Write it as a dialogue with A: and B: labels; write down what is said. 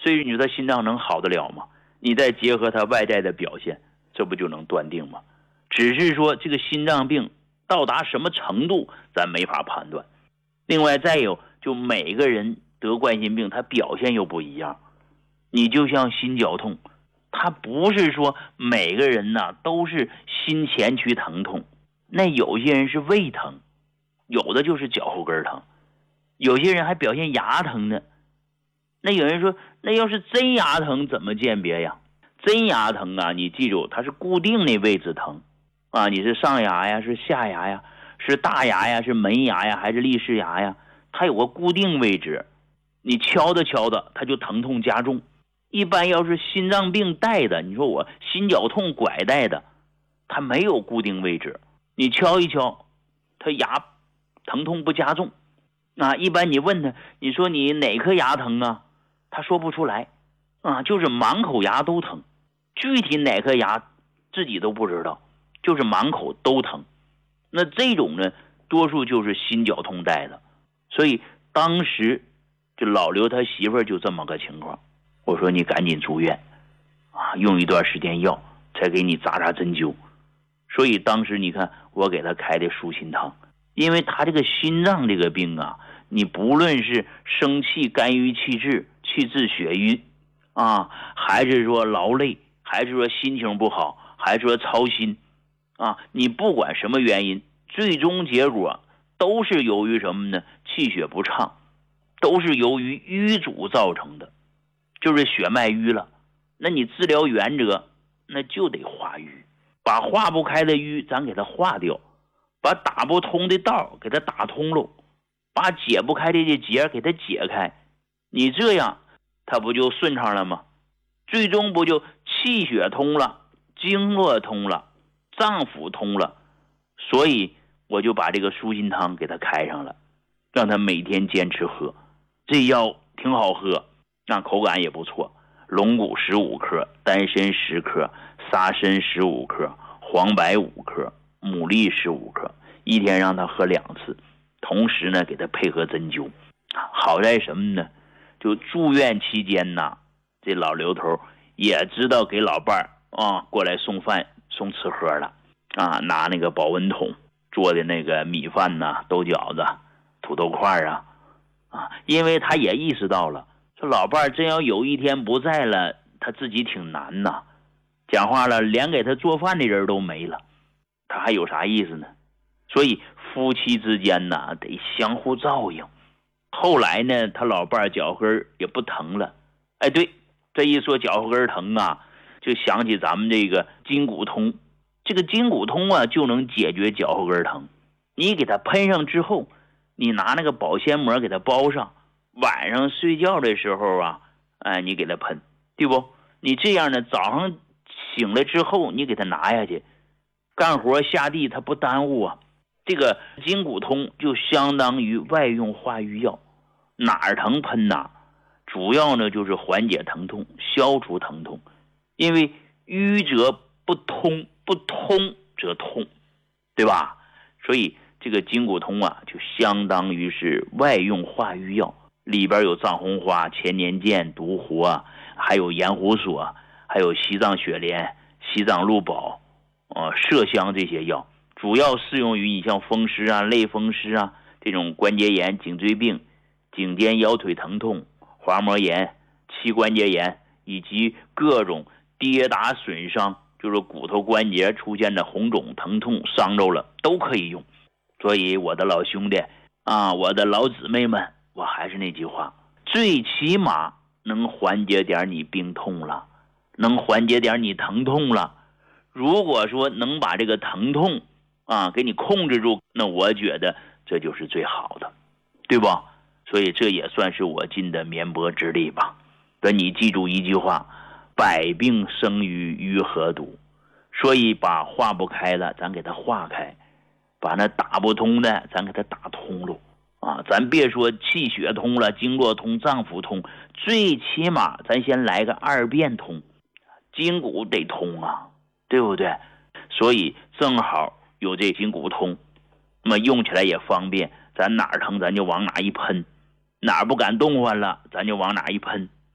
A: 所以你说他心脏能好得了吗？你再结合他外在的表现，这不就能断定吗？只是说这个心脏病到达什么程度咱没法判断。另外再有，就每个人得冠心病他表现又不一样。你就像心绞痛，他不是说每个人呢都是心前区疼痛，那有些人是胃疼，有的就是脚后跟疼，有些人还表现牙疼呢。那有人说，那要是真牙疼怎么鉴别呀？真牙疼啊，你记住，它是固定那位置疼啊，你是上牙呀，是下牙呀，是大牙呀，是门牙呀，还是立式牙呀？它有个固定位置，你敲着敲着，它就疼痛加重。一般要是心脏病带的，你说我心绞痛拐带的，它没有固定位置，你敲一敲，它牙疼痛不加重。一般你问他，你说你哪颗牙疼啊？他说不出来就是满口牙都疼，具体哪颗牙自己都不知道，就是满口都疼。那这种呢，多数就是心绞痛带的。所以当时这老刘他媳妇儿就这么个情况，我说你赶紧住院用一段时间药，才给你扎针灸。所以当时你看我给他开的舒心汤，因为他这个心脏这个病啊，你不论是生气、肝郁气滞、气滞血瘀还是说劳累，还是说心情不好，还是说操心你不管什么原因，最终结果都是由于什么呢？气血不畅，都是由于瘀阻造成的，就是血脉瘀了。那你治疗原则那就得化瘀，把化不开的瘀咱给它化掉，把打不通的道给它打通喽，把解不开的这结给它解开，你这样它不就顺畅了吗？最终不就气血通了，经络通了，脏腑通了。所以我就把这个舒心汤给他开上了，让他每天坚持喝。这药挺好喝，口感也不错。龙骨15克，丹参10克，沙参15克，黄柏5克，牡蛎15克，一天让他喝2次，同时呢给他配合针灸。好在什么呢？就住院期间这老刘头也知道给老伴儿过来送饭送吃喝了拿那个保温桶做的那个米饭豆饺子、土豆块因为他也意识到了，说老伴儿真要有一天不在了，他自己挺难讲话了，连给他做饭的人都没了，他还有啥意思呢？所以夫妻之间得相互照应。后来呢，他老伴儿脚跟也不疼了。对，这一说脚后跟疼就想起咱们这个筋骨通。这个筋骨通就能解决脚后跟疼。你给它喷上之后，你拿那个保鲜膜给它包上，晚上睡觉的时候你给它喷，对不？你这样呢，早上醒了之后你给它拿下去，干活下地它不耽误这个筋骨通就相当于外用化瘀药，哪儿疼喷主要呢就是缓解疼痛，消除疼痛。因为瘀则不通，不通则痛，对吧？所以这个筋骨通就相当于是外用化瘀药，里边有藏红花、千年剑、独活还有盐胡索，还有西藏雪莲、西藏鹿宝、麝香这些药，主要适用于你像风湿类风湿这种关节炎、颈椎病、颈肩腰腿疼痛、滑膜炎、膝关节炎，以及各种跌打损伤，就是骨头关节出现的红肿疼痛伤着了都可以用。所以我的老兄弟我的老姊妹们，我还是那句话，最起码能缓解点你病痛了，能缓解点你疼痛了。如果说能把这个疼痛给你控制住，那我觉得这就是最好的，对吧？所以这也算是我尽的绵薄之力吧。所以你记住一句话，百病生于瘀和堵。所以把化不开了咱给它化开，把那打不通的咱给它打通了咱别说气血通了，经络通，脏腑通，最起码咱先来个2遍通，筋骨得通对不对？所以正好有这筋骨通，那么用起来也方便，咱哪儿疼咱就往哪一喷，哪儿不敢动换了咱就往哪一喷，